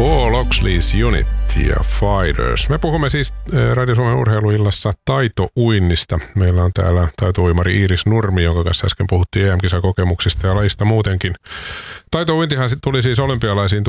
Paul Oxley's Unit ja Fighters. Me puhumme siis Radio Suomen urheiluillassa taitouinnista. Meillä on täällä taitouimari Iiris Nurmi, jonka kanssa äsken puhuttiin EM-kisakokemuksista ja lajista muutenkin. Taitouintihan tuli siis olympialaisiin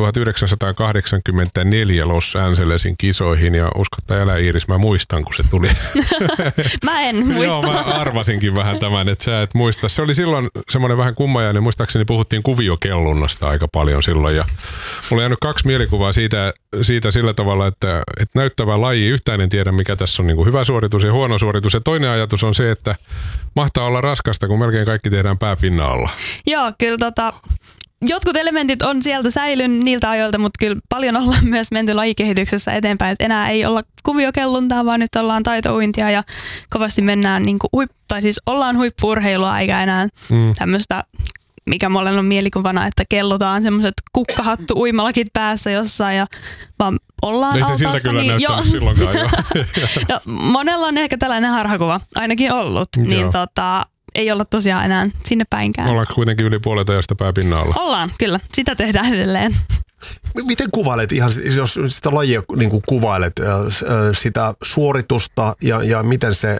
1984 Los Angelesin kisoihin ja usko tai älä Iiris, mä muistan kun se tuli. Mä en muista. Joo, mä arvasinkin vähän tämän, että sä et muista. Se oli silloin semmoinen vähän kummajainen, muistaakseni puhuttiin kuviokellunnasta aika paljon silloin ja mulla on jäänyt kaksi mielikuvaa siitä sillä tavalla, että näyttävä laji, yhtään en tiedä mikä tässä on niin kuin hyvä suoritus ja huono suoritus. Ja toinen ajatus on se, että mahtaa olla raskasta, kun melkein kaikki tehdään pääpinnalla. Joo, kyllä jotkut elementit on sieltä säilynyt niiltä ajoilta, mutta kyllä paljon ollaan myös menty lajikehityksessä eteenpäin. Että enää ei olla kuviokelluntaa, vaan nyt ollaan taitouintia ja kovasti mennään, ollaan huippu-urheilua eikä enää tämmöistä, mikä mulle on mielikuvana, että kellutaan semmoiset kukkahattu-uimalakit päässä jossain ja vaan ollaan ei se altaassa. Siltä kyllä näyttänyt silloinkaan jo. Ja monella on ehkä tällainen harhakuva, ainakin ollut, niin ei olla tosiaan enää sinne päinkään. Ollaanko kuitenkin yli puolet ajasta pääpinnalla? Ollaan, kyllä. Sitä tehdään edelleen. Miten kuvailet, ihan jos sitä lajia niin kuin kuvailet, sitä suoritusta ja miten se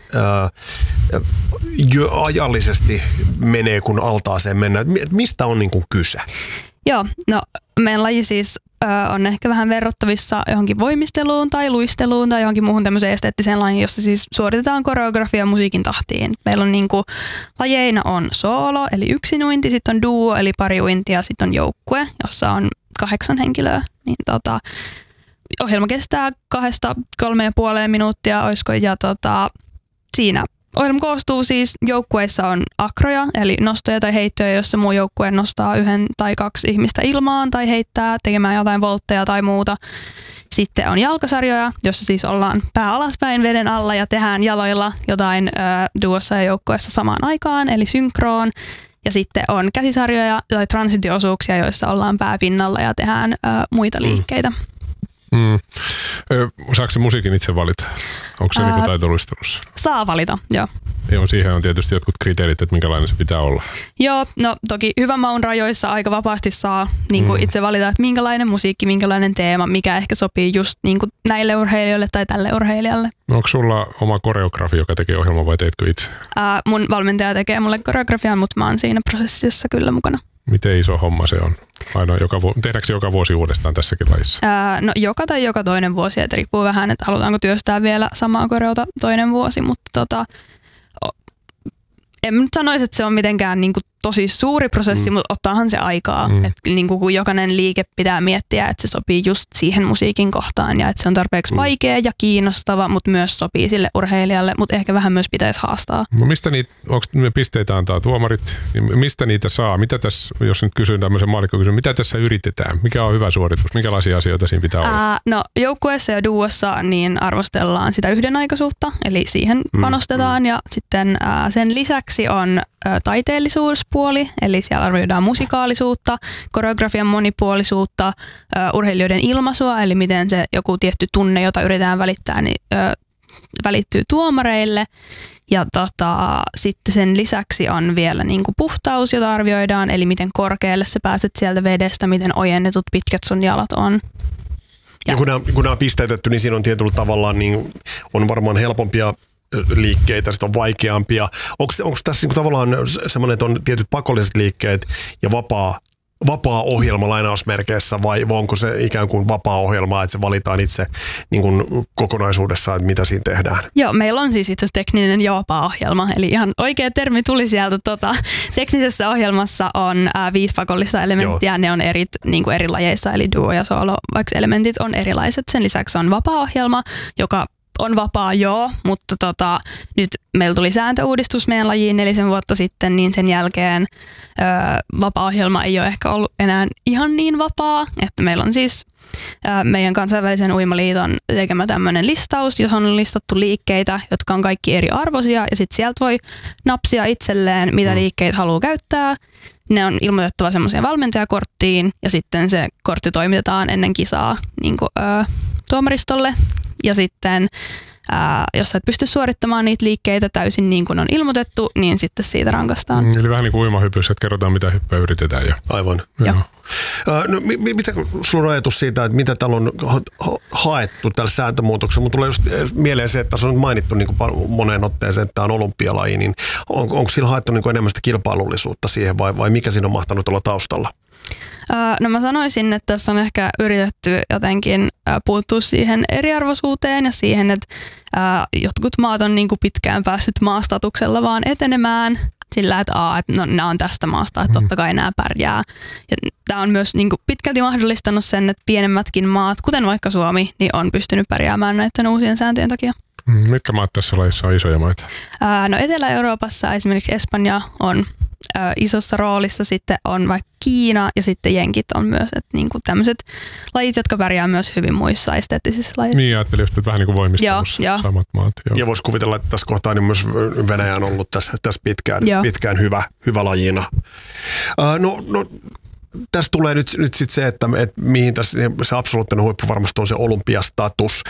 ajallisesti menee, kun altaaseen mennään? Mistä on niin kuin kyse? Joo, no meidän laji siis on ehkä vähän verrattavissa johonkin voimisteluun tai luisteluun tai johonkin muuhun tämmöiseen esteettiseen lajiin, jossa siis suoritetaan koreografia musiikin tahtiin. Meillä on niinku, lajeina on soolo eli yksinuinti, sitten on duo eli pariuinti ja sitten on joukkue, jossa on 8 henkilöä. Niin ohjelma kestää 2-3,5 minuuttia, olisiko, ja siinä ohjelma koostuu siis, joukkueissa on akroja, eli nostoja tai heittoja, jossa muu joukkue nostaa 1 tai 2 ihmistä ilmaan tai heittää tekemään jotain voltteja tai muuta. Sitten on jalkasarjoja, jossa siis ollaan pää alaspäin veden alla ja tehdään jaloilla jotain duossa ja joukkueessa samaan aikaan, eli synkroon. Ja sitten on käsisarjoja tai transitio-osuuksia, joissa ollaan pääpinnalla ja tehdään muita liikkeitä. Saako se musiikin itse valita? Onko se niinku taitoluistelussa? Saa valita, joo. Joo, siihen on tietysti jotkut kriteerit, että minkälainen se pitää olla. Joo, no toki hyvän maun rajoissa aika vapaasti saa itse valita, että minkälainen musiikki, minkälainen teema, mikä ehkä sopii just näille urheilijoille tai tälle urheilijalle. Onko sulla oma koreografi, joka tekee ohjelman vai teetkö itse? Mun valmentaja tekee mulle koreografian, mutta mä oon siinä prosessissa kyllä mukana. Miten iso homma se on? Aina tehdäänkö se joka vuosi uudestaan tässäkin lajissa? No joka tai joka toinen vuosi, että riippuu vähän, että halutaanko työstää vielä samaa koreota toinen vuosi, mutta en nyt sanoisi, että se on mitenkään tosi suuri prosessi, mutta ottaahan se aikaa. Että kun jokainen liike pitää miettiä, että se sopii just siihen musiikin kohtaan ja että se on tarpeeksi vaikea ja kiinnostava, mutta myös sopii sille urheilijalle, mutta ehkä vähän myös pitäisi haastaa. No mistä onko ne pisteitä antaa tuomarit, niin mistä niitä saa? Mitä tässä, jos nyt kysyn tämmöisen maallikkokysymyksen, mitä tässä yritetään? Mikä on hyvä suoritus? Minkälaisia asioita siinä pitää olla? No joukkueessa ja duossa niin arvostellaan sitä yhdenaikaisuutta, eli siihen panostetaan ja sitten sen lisäksi on taiteellisuuspuoli, eli siellä arvioidaan musikaalisuutta, koreografian monipuolisuutta, urheilijoiden ilmaisua, eli miten se joku tietty tunne, jota yritetään välittää, niin välittyy tuomareille. Ja sitten sen lisäksi on vielä puhtaus, jota arvioidaan, eli miten korkealle sä pääset sieltä vedestä, miten ojennetut pitkät sun jalat on. Ja kun nämä on pisteytetty, niin siinä on tietyllä tavalla on varmaan helpompia liikkeitä, sitten on vaikeampia. Onko tässä tavallaan semmoinen, että on tietyt pakolliset liikkeet ja vapaa ohjelma lainausmerkeissä vai onko se ikään kuin vapaa ohjelma, että se valitaan itse kokonaisuudessaan, että mitä siinä tehdään? Joo, meillä on siis itse asiassa tekninen ja vapaa ohjelma, eli ihan oikea termi tuli sieltä. Teknisessä ohjelmassa on 5 pakollista elementtiä, ne on eri lajeissa, eli duo ja solo, vaikka elementit on erilaiset. Sen lisäksi on vapaa ohjelma, joka on vapaa, joo, mutta nyt meillä tuli sääntöuudistus meidän lajiin 4 vuotta sitten, niin sen jälkeen vapaa-ohjelma ei ole ehkä ollut enää ihan niin vapaa, että meillä on siis meidän kansainvälisen uimaliiton tekemä tämmöinen listaus, jossa on listattu liikkeitä, jotka on kaikki eri arvoisia ja sitten sieltä voi napsia itselleen, mitä liikkeitä haluaa käyttää. Ne on ilmoitettava semmoiseen valmentajakorttiin ja sitten se kortti toimitetaan ennen kisaa tuomaristolle. ja sitten jos sä et pysty suorittamaan niitä liikkeitä täysin niin kuin on ilmoitettu, niin sitten siitä rankaistaan. Eli vähän niin kuin uimahypyssä, että kerrotaan mitä hyppää yritetään. Aivan. Joo. No, mitä sun ajatus siitä, että mitä täällä on haettu tällä sääntömuutoksella? Mun tulee just mieleen se, että tässä on mainittu niin kuin moneen otteeseen, että tämä on olympialaji, niin onko sillä haettu niin kuin enemmän sitä kilpailullisuutta siihen vai mikä siinä on mahtanut olla taustalla? No mä sanoisin, että tässä on ehkä yritetty jotenkin puuttua siihen eriarvoisuuteen ja siihen, että jotkut maat on niin kuin pitkään päässyt maastatuksella vaan etenemään sillä, että nämä on tästä maasta, että totta kai nämä pärjää. Ja tämä on myös niin kuin pitkälti mahdollistanut sen, että pienemmätkin maat, kuten vaikka Suomi, niin on pystynyt pärjäämään näiden uusien sääntöjen takia. Mitkä maat tässä lajissa on isoja maita? No Etelä-Euroopassa esimerkiksi Espanja on isossa roolissa, sitten on vaikka Kiina ja sitten jenkit on myös, että niinku tämmöiset lajit, jotka pärjää myös hyvin muissa esteettisissä lajeissa. Niin, ajattelin just, että vähän niin kuin voimistelussa samat maat. Joo. Ja voisi kuvitella, että tässä kohtaa niin myös Venäjä on ollut tässä pitkään hyvä lajina. No tässä tulee nyt sit se, että mihin tässä se absoluuttinen huippu varmasti on se olympiastatus.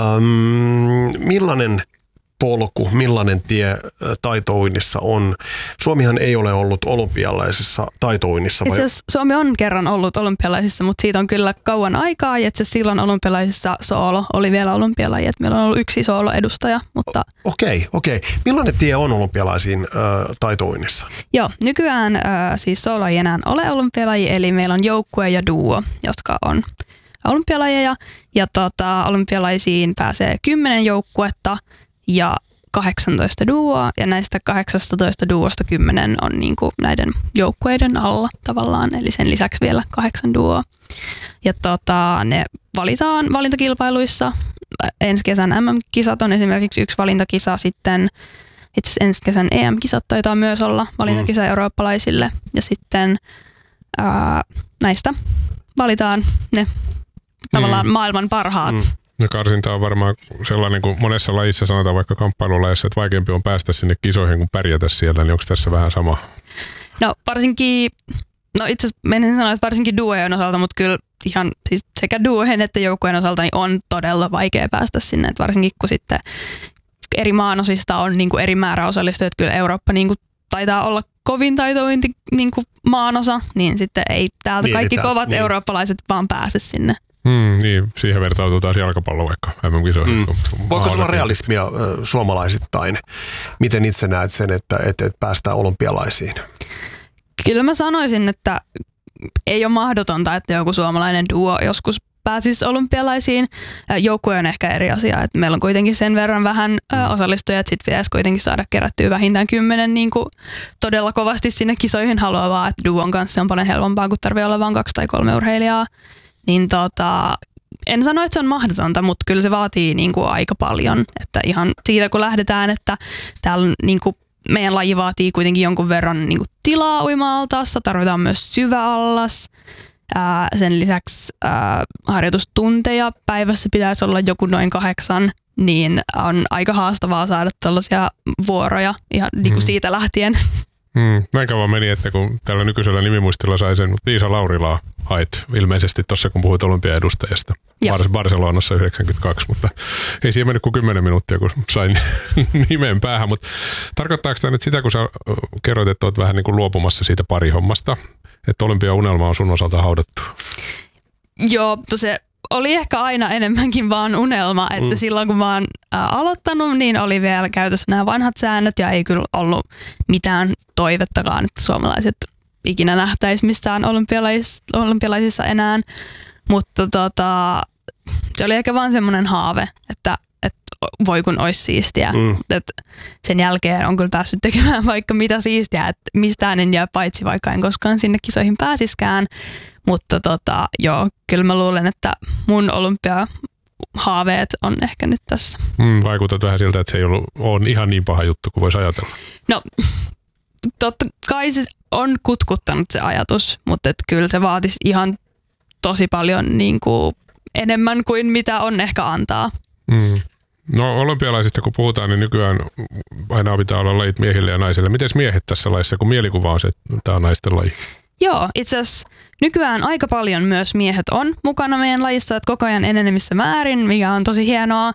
Millainen polku, millainen tie taitouinnissa on? Suomihan ei ole ollut olympialaisissa taitouinnissa. Itse asiassa Suomi on kerran ollut olympialaisissa, mutta siitä on kyllä kauan aikaa. Ja itse silloin olympialaisissa soolo oli vielä olympialaji, että meillä on ollut yksi sooloedustaja. Mutta Okei. Millainen tie on olympialaisiin taitouinnissa? Joo, nykyään siis soolo ei enää ole olympialaji, eli meillä on joukkue ja duo, jotka on olympialajeja. Ja olympialaisiin pääsee 10 joukkuetta ja 18 duoa, ja näistä 18 duosta 10 on niinku näiden joukkueiden alla tavallaan, eli sen lisäksi vielä 8 duoa. Ja ne valitaan valintakilpailuissa. Ensi kesän MM-kisat on esimerkiksi yksi valintakisa, sitten itse asiassa ensi kesän EM-kisat taitaa myös olla valintakisa eurooppalaisille, ja sitten näistä valitaan ne tavallaan maailman parhaat. Ja karsinta on varmaan sellainen, kuin monessa lajissa sanotaan vaikka kamppailulajissa, että vaikeampi on päästä sinne kisoihin kuin pärjätä siellä, niin onko tässä vähän sama? No varsinkin, itse asiassa menen sanoa, että varsinkin duojen osalta, mutta kyllä ihan siis sekä duojen että joukkueen osalta niin on todella vaikea päästä sinne, että varsinkin kun sitten eri maanosista on niin kuin eri määrä osallistujia, että kyllä Eurooppa niin kuin taitaa olla kovin taitointi niin kuin maanosa, niin sitten ei täältä kaikki kovat eurooppalaiset vaan pääse sinne. Niin, siihen vertautuu taas jalkapallo vaikka MM-kisoihin. Voiko olla realismia suomalaisittain? Miten itse näet sen, että päästään olympialaisiin? Kyllä mä sanoisin, että ei ole mahdotonta, että joku suomalainen duo joskus pääsisi olympialaisiin. Joukkue on ehkä eri asia, että meillä on kuitenkin sen verran vähän osallistujia, että sitten pitäisi kuitenkin saada kerättyä vähintään 10 niin kuin todella kovasti sinne kisoihin haluavaa, että duon kanssa on paljon helpompaa, kun tarvitsee olla vain 2 tai 3 urheilijaa. Niin en sano, että se on mahdotonta, mutta kyllä se vaatii niin kuin aika paljon. Että ihan siitä kun lähdetään, että täällä niin kuin meidän laji vaatii kuitenkin jonkun verran niin kuin tilaa uima-altaassa, tarvitaan myös syvä allas. Sen lisäksi harjoitustunteja päivässä pitäisi olla joku noin 8, niin on aika haastavaa saada tällaisia vuoroja ihan niin kuin siitä lähtien. Näin kauan meni, että kun tällä nykyisellä nimimuistilla sai sen Liisa Laurilaa hait ilmeisesti tuossa, kun puhuit olympiaedustajasta Barcelonassa 92, mutta ei siihen mennyt kuin 10 minuuttia, kun sain nimen päähän. Mutta tarkoittaako tämä nyt sitä, kun sä kerroit, että olet vähän niin kuin luopumassa siitä parihommasta, että olympiaunelma on sun osalta haudattu? Joo, se oli ehkä aina enemmänkin vaan unelma, että silloin kun mä oon aloittanut, niin oli vielä käytössä nämä vanhat säännöt ja ei kyllä ollut mitään toivettakaan, että suomalaiset ikinä nähtäisi missään olympialaisissa enää, mutta se oli ehkä vaan semmoinen haave, että voi kun olisi siistiä. Et sen jälkeen on kyllä päässyt tekemään vaikka mitä siistiä, että mistään en jää paitsi, vaikka en koskaan sinne kisoihin pääsiskään. Mutta joo, kyllä mä luulen, että mun olympiahaaveet on ehkä nyt tässä. Vaikutat vähän siltä, että se ei ole ihan niin paha juttu kuin voisi ajatella. No, totta kai se on kutkuttanut se ajatus, mutta kyllä se vaatisi ihan tosi paljon niin kuin enemmän kuin mitä on ehkä antaa. No olympialaisista kun puhutaan, niin nykyään aina pitää olla lajit miehille ja naisille. Miten miehet tässä lajissa, kun mielikuva on se, että tämä on naisten laji? Joo, itse asiassa nykyään aika paljon myös miehet on mukana meidän lajissa, että koko ajan enenevissä määrin, mikä on tosi hienoa.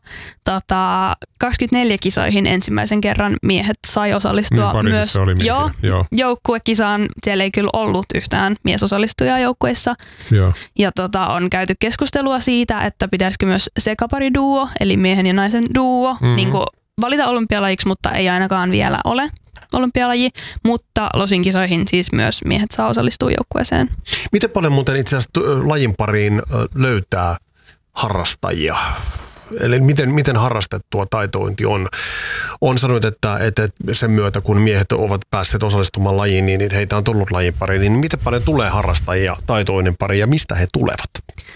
24 kisoihin ensimmäisen kerran miehet sai osallistua myös joukkuekisaan. Siellä ei kyllä ollut yhtään miesosallistujaa joukkueessa. Ja on käyty keskustelua siitä, että pitäisikö myös sekapariduo, eli miehen ja naisen duo, niin kuin valita olympialajiksi, mutta ei ainakaan vielä ole olympialaji, mutta Losin kisoihin siis myös miehet saa osallistua joukkueeseen. Miten paljon muuten itse asiassa lajin pariin löytää harrastajia? Eli miten harrastettua taitointi on sanonut, että sen myötä kun miehet ovat päässeet osallistumaan lajiin, niin heitä on tullut lajin pariin, niin miten paljon tulee harrastajia taitoinen pari ja mistä he tulevat?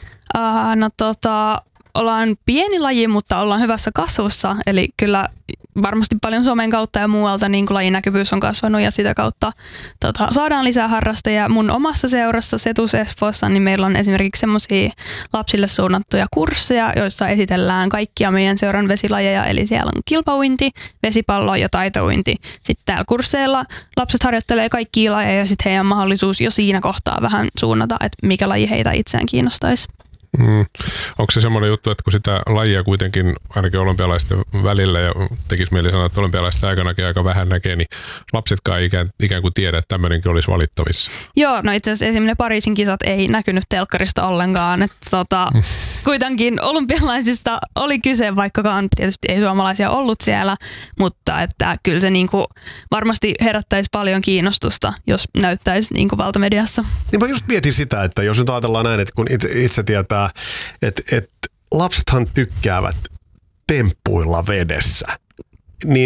Ollaan pieni laji, mutta ollaan hyvässä kasvussa, eli kyllä varmasti paljon somen kautta ja muualta niin kuin lajin näkyvyys on kasvanut ja sitä kautta saadaan lisää harrastajia. Mun omassa seurassa Setus Espoossa niin meillä on esimerkiksi semmoisia lapsille suunnattuja kursseja, joissa esitellään kaikkia meidän seuran vesilajeja, eli siellä on kilpauinti, vesipallo ja taitouinti. Sitten täällä kursseilla lapset harjoittelee kaikkia lajeja ja sitten heidän on mahdollisuus jo siinä kohtaa vähän suunnata, että mikä laji heitä itseään kiinnostaisi. Onko se semmoinen juttu, että kun sitä lajia kuitenkin ainakin olympialaisten välillä ja tekisi mieli sanoa, että olympialaisten aikanakin aika vähän näkee, niin lapsetkaan ei ikään kuin tiedä, että tämmöinenkin olisi valittavissa? Joo, no itse asiassa esimerkiksi Pariisin kisat ei näkynyt telkkarista ollenkaan. Että kuitenkin olympialaisista oli kyse, vaikkakaan tietysti ei suomalaisia ollut siellä, mutta että kyllä se niinku varmasti herättäisi paljon kiinnostusta, jos näyttäisi niinku valtamediassa. Niin mä just mietin sitä, että jos nyt ajatellaan näin, että kun itse tietää, että lapsethan tykkäävät temppuilla vedessä, niin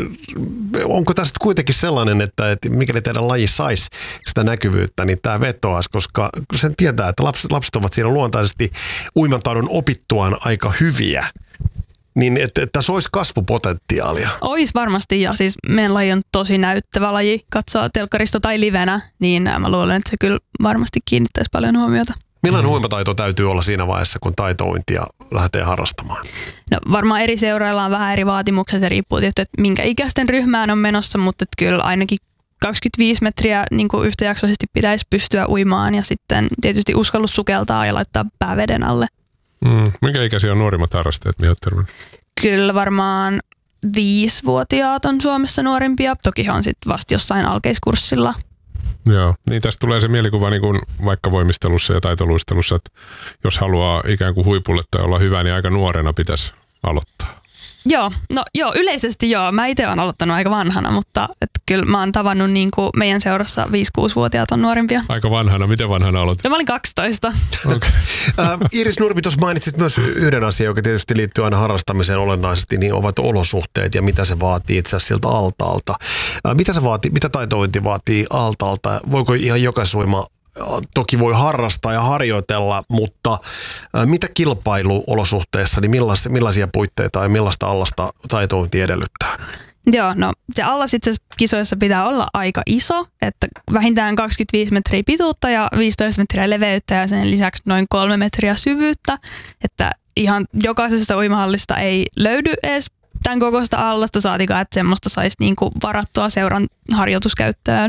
onko tässä kuitenkin sellainen, että mikäli teidän laji saisi sitä näkyvyyttä, niin tämä vetoaisi, koska sen tietää, että lapset ovat siinä luontaisesti uimantaidon opittuaan aika hyviä, niin että tässä olisi kasvupotentiaalia. Olisi varmasti, ja siis meidän laji on tosi näyttävä laji, katsoa telkkarista tai livenä, niin mä luulen, että se kyllä varmasti kiinnittäisi paljon huomiota. Millainen uimataito täytyy olla siinä vaiheessa, kun taitouintia lähtee harrastamaan? No, varmaan eri seuroilla on vähän eri vaatimukset, se riippuu tietysti, että minkä ikäisten ryhmään on menossa, mutta kyllä ainakin 25 metriä niin kuin yhtäjaksoisesti pitäisi pystyä uimaan ja sitten tietysti uskallus sukeltaa ja laittaa pää veden alle. Minkä ikäisiä on nuorimmat harrastajat, mihin olet törmännyt? Kyllä varmaan 5-vuotiaat on Suomessa nuorimpia. Toki he on sitten vasta jossain alkeiskurssilla. Joo, niin tästä tulee se mielikuva niin kuin vaikka voimistelussa ja taitoluistelussa, että jos haluaa ikään kuin huipulle tai olla hyvä, niin aika nuorena pitäisi aloittaa. Joo, yleisesti joo. Mä itse olen aloittanut aika vanhana, mutta kyllä mä oon tavannut niin kuin meidän seurassa 5-6-vuotiaat on nuorimpia. Aika vanhana? Miten vanhana aloitit? No mä olin 12. Okay. Iris Nurmi, tuossa mainitsit myös yhden asian, joka tietysti liittyy aina harrastamiseen olennaisesti, niin ovat olosuhteet ja mitä se vaatii itse asiassa siltä altaalta. Mitä taitointi vaatii altaalta? Voiko ihan jokaisuima toki voi harrastaa ja harjoitella, mutta mitä kilpailuolosuhteissa, niin millaisia puitteita ja millaista allasta taitointi edellyttää? Joo, no se allas itse asiassa kisoissa pitää olla aika iso, että vähintään 25 metriä pituutta ja 15 metriä leveyttä ja sen lisäksi noin 3 metriä syvyyttä, että ihan jokaisesta uimahallista ei löydy edes tämän kokoista allasta, saatikaan, että semmoista saisi niinku varattua seuran harjoituskäyttöön.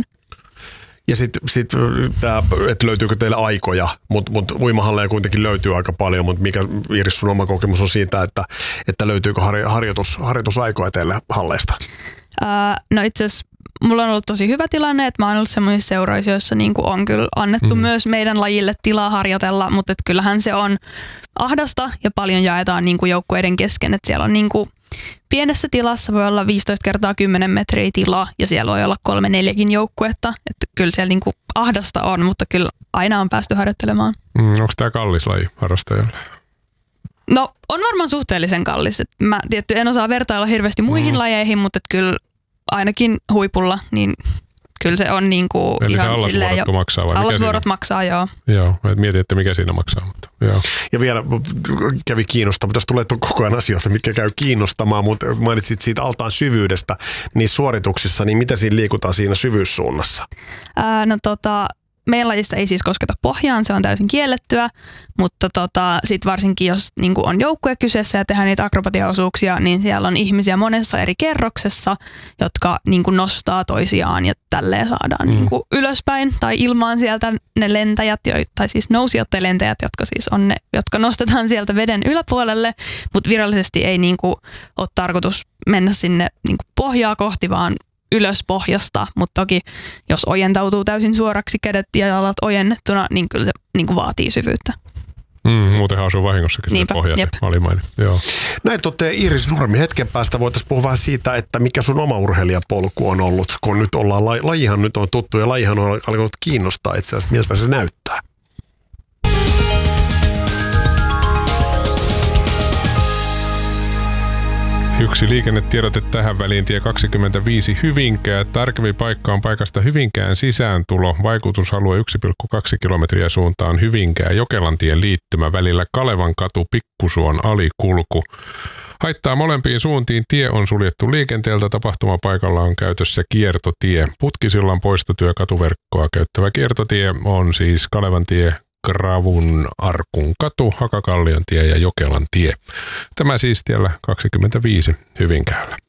Ja sitten että löytyykö teille aikoja, mutta uimahalleja kuitenkin löytyy aika paljon, mutta mikä Iris sun oma kokemus on siitä, että löytyykö harjoitusaikoja teille halleista? No itse asiassa mulla on ollut tosi hyvä tilanne, että mä oon ollut semmoisissa seuroissa, joissa niinku on kyllä annettu myös meidän lajille tilaa harjoitella, mutta kyllähän se on ahdasta ja paljon jaetaan niinku joukkueiden kesken, että siellä on niinku pienessä tilassa voi olla 15 × 10 metriä tilaa ja siellä voi olla 3-4 joukkuetta. Että kyllä siellä niinku ahdasta on, mutta kyllä aina on päästy harjoittelemaan. Onko tämä kallis laji harrastajalle? No on varmaan suhteellisen kallis. Et mä tietty en osaa vertailla hirveästi muihin lajeihin, mutta kyllä ainakin huipulla niin kyllä se on niinku eli ihan se allasvuorotko maksaa vai allasvuorot maksaa, joo. Joo, mietin, että mikä siinä maksaa. Mutta, joo. Ja vielä kävi kiinnostamaan, tässä tulee koko ajan asioita, mitkä käy kiinnostamaan, mutta mainitsit siitä altaan syvyydestä niissä suorituksissa, niin mitä siinä liikutaan siinä syvyyssuunnassa? meidän lajissa ei siis kosketa pohjaan, se on täysin kiellettyä, mutta sitten varsinkin jos niin kuin on joukkue kyseessä ja tehdään niitä akrobatiaosuuksia, niin siellä on ihmisiä monessa eri kerroksessa, jotka niin kuin nostaa toisiaan ja tälleen saadaan niin kuin ylöspäin tai ilmaan sieltä ne lentäjät, tai siis nousijat ja lentäjät, jotka siis on ne, jotka nostetaan sieltä veden yläpuolelle, mutta virallisesti ei niin kuin ole tarkoitus mennä sinne niin kuin pohjaa kohti, vaan ylös pohjasta, mutta toki jos ojentautuu täysin suoraksi kädet ja jalat ojennettuna, niin kyllä se niin kuin vaatii syvyyttä. Muutenhan asuu vahingossakin se pohja, se alimainen. Joo. Näin toteaa Iiris Nurmi. Hetken päästä voitaisiin puhua vähän siitä, että mikä sun oma urheilijapolku on ollut, kun nyt ollaan, lajihan nyt on tuttu ja lajihan on alkanut kiinnostaa itse asiassa, miltä se näyttää. Yksi liikennetiedote tähän väliin, tie 25 Hyvinkää. Tarkempi paikka on paikasta Hyvinkään sisääntulo. Vaikutusalue 1,2 kilometriä suuntaan Hyvinkää Jokelantien liittymä välillä Kalevankatu Pikkusuon alikulku. Haittaa molempiin suuntiin. Tie on suljettu liikenteeltä. Tapahtumapaikalla on käytössä kiertotie. Putkisillan poistotyö katuverkkoa käyttävä kiertotie on siis Kalevantie, Kravun Arkun katu, Hakakallion tie ja Jokelan tie. Tämä siis tiellä 25 Hyvinkäällä.